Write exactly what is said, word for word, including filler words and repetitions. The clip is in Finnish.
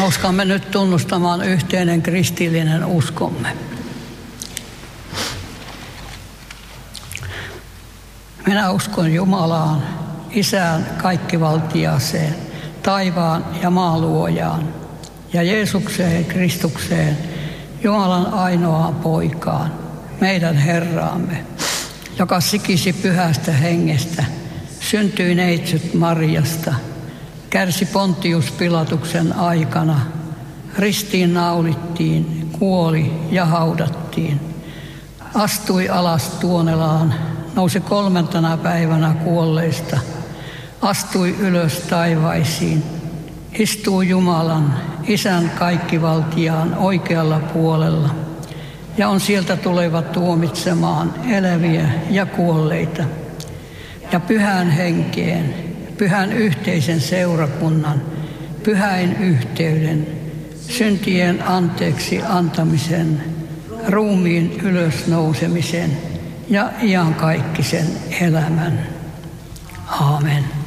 Nouskaamme nyt tunnustamaan yhteinen kristillinen uskomme. Minä uskon Jumalaan, Isään kaikkivaltiaseen, taivaan ja maan luojaan, ja Jeesukseen Kristukseen, Jumalan ainoaan poikaan, meidän Herraamme, joka sikisi pyhästä hengestä, syntyi neitsyt Marjasta, kärsi Pontius Pilatuksen aikana, ristiin naulittiin, kuoli ja haudattiin, astui alas Tuonelaan, nousi kolmantena päivänä kuolleista, astui ylös taivaisiin, istuu Jumalan, Isän kaikkivaltiaan oikealla puolella, ja on sieltä tuleva tuomitsemaan eläviä ja kuolleita, ja pyhän henkeen, pyhän yhteisen seurakunnan, pyhäin yhteyden, syntien anteeksi antamisen, ruumiin ylösnousemisen ja iankaikkisen elämän. Aamen.